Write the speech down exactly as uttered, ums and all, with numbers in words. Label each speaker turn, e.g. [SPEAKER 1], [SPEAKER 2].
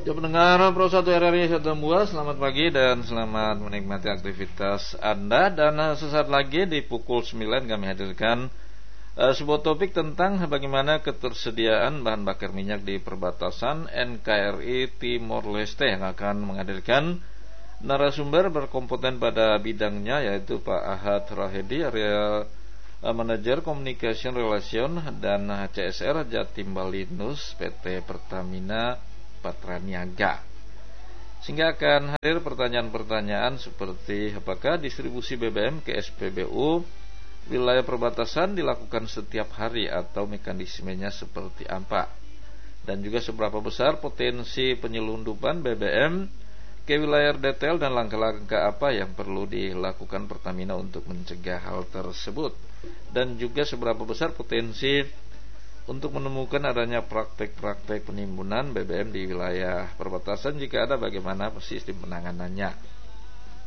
[SPEAKER 1] Ya pendengar Pro satu R R I satu Buah, selamat pagi dan selamat menikmati aktivitas Anda. Dan uh, sesaat lagi di pukul sembilan kami hadirkan uh, sebuah topik tentang bagaimana ketersediaan bahan bakar minyak di perbatasan N K R I Timor Leste, yang akan menghadirkan narasumber berkompeten pada bidangnya, yaitu Pak Ahad Rahedi, Area uh, Manager Communication Relation dan C S R Jatim Balinus P T Pertamina Patraniaga. Sehingga akan hadir pertanyaan-pertanyaan seperti apakah distribusi B B M ke S P B U wilayah perbatasan dilakukan setiap hari atau mekanismenya seperti apa, dan juga seberapa besar potensi penyelundupan B B M ke wilayah detail dan langkah-langkah apa yang perlu dilakukan Pertamina untuk mencegah hal tersebut, dan juga seberapa besar potensi untuk menemukan adanya praktek-praktek penimbunan B B M di wilayah perbatasan. Jika ada, bagaimana sistem penanganannya.